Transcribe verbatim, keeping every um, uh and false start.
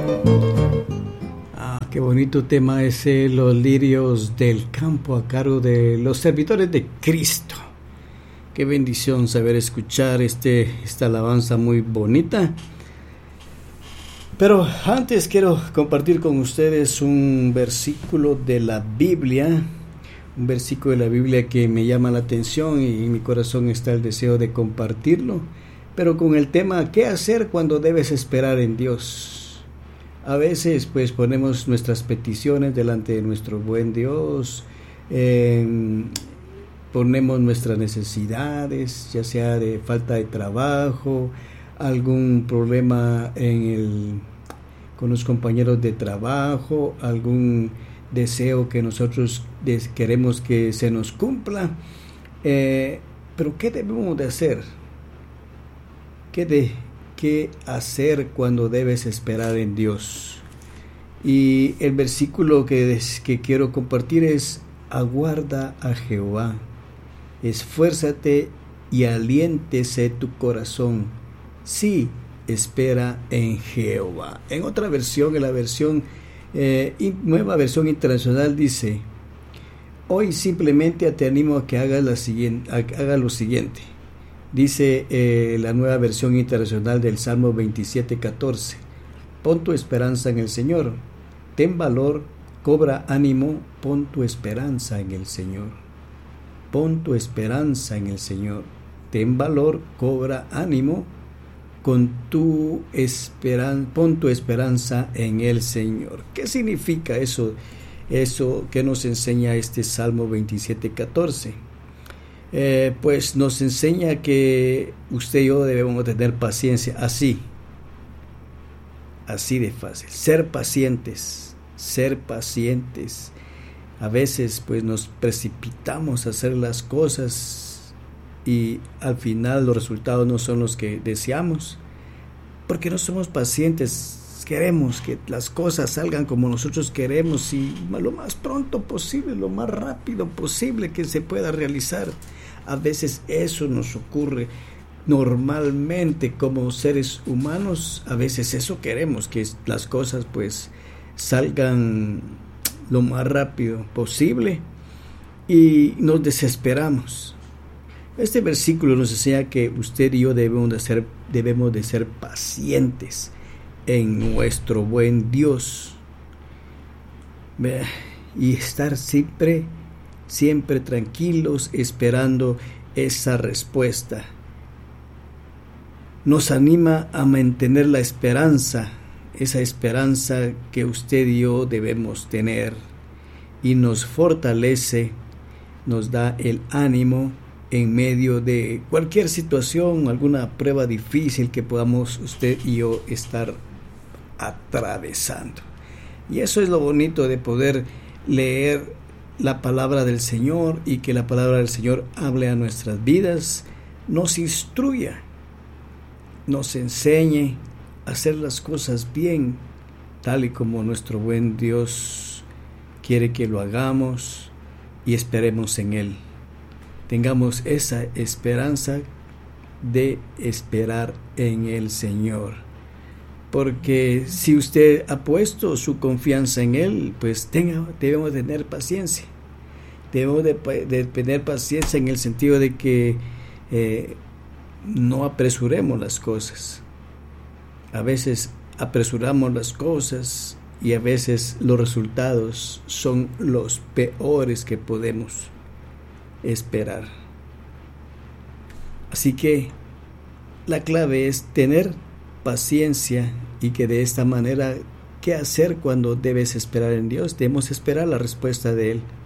Qué bonito tema ese, los lirios del campo a cargo de los servidores de Cristo. Qué bendición saber escuchar este, esta alabanza muy bonita. Pero antes quiero compartir con ustedes un versículo de la Biblia, un versículo de la Biblia que me llama la atención y en mi corazón está el deseo de compartirlo, pero con el tema ¿qué hacer cuando debes esperar en Dios? A veces pues ponemos nuestras peticiones delante de nuestro buen Dios, eh, ponemos nuestras necesidades, ya sea de falta de trabajo, algún problema en el, con los compañeros de trabajo, algún deseo que nosotros des, queremos que se nos cumpla, eh, pero ¿qué debemos de hacer? ¿Qué de ¿Qué hacer cuando debes esperar en Dios? Y el versículo que, que quiero compartir es: aguarda a Jehová, esfuérzate y aliéntese tu corazón, sí, espera en Jehová. En otra versión, en la versión eh, nueva versión internacional dice: hoy simplemente te animo a que hagas la siguiente, haga lo siguiente. Dice eh, la nueva versión internacional del Salmo veintisiete catorce: pon tu esperanza en el Señor, ten valor, cobra ánimo, pon tu esperanza en el Señor. Pon tu esperanza en el Señor, ten valor, cobra ánimo, con tu esperan, pon tu esperanza en el Señor. ¿Qué significa eso? Eso que nos enseña este Salmo veintisiete catorce. Eh, pues nos enseña que usted y yo debemos tener paciencia, así, así de fácil, ser pacientes, ser pacientes. A veces pues nos precipitamos a hacer las cosas y al final los resultados no son los que deseamos, porque no somos pacientes. Queremos que las cosas salgan como nosotros queremos y lo más pronto posible, lo más rápido posible que se pueda realizar. A veces eso nos ocurre normalmente como seres humanos. A veces eso queremos, que las cosas pues salgan lo más rápido posible y nos desesperamos. Este versículo nos enseña que usted y yo debemos de ser, debemos de ser pacientes en nuestro buen Dios y estar siempre siempre tranquilos esperando esa respuesta. Nos anima a mantener la esperanza, esa esperanza que usted y yo debemos tener, y nos fortalece, nos da el ánimo en medio de cualquier situación, alguna prueba difícil que podamos usted y yo estar atravesando. Y eso es lo bonito de poder leer la palabra del Señor y que la palabra del Señor hable a nuestras vidas, nos instruya, nos enseñe a hacer las cosas bien, tal y como nuestro buen Dios quiere que lo hagamos, y esperemos en Él. Tengamos esa esperanza de esperar en el Señor, porque si usted ha puesto su confianza en Él, pues tenga, debemos tener paciencia. Debemos de, de tener paciencia en el sentido de que eh, no apresuremos las cosas. A veces apresuramos las cosas y a veces los resultados son los peores que podemos esperar. Así que la clave es tener paciencia, y que de esta manera, ¿qué hacer cuando debes esperar en Dios? Debemos esperar la respuesta de Él.